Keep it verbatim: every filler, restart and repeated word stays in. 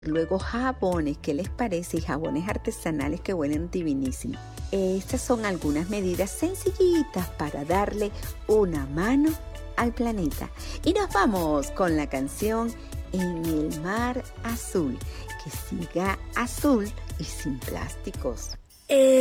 Luego jabones, ¿qué les parece? Y jabones artesanales que huelen divinísimo. Estas son algunas medidas sencillitas para darle una mano al planeta. Y nos vamos con la canción En el mar azul, que siga azul y sin plásticos.